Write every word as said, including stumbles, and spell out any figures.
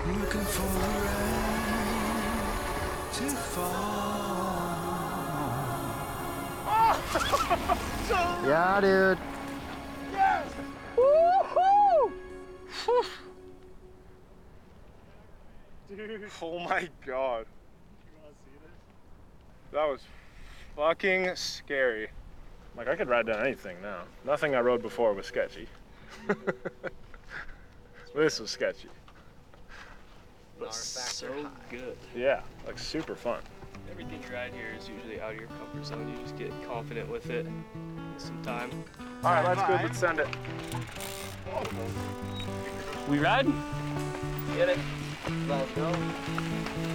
looking for the rain to fall. Yeah, dude. Yes! Woohoo! Dude. Oh my God. You wanna see this? That was fucking scary. Like, I could ride down anything now. Nothing I rode before was sketchy. This was sketchy. But So good. yeah, like super fun. Everything you ride here is usually out of your comfort zone. You just get confident with it. Get some time. All right, let's go. Let's send it. We riding? Get it. Let's go.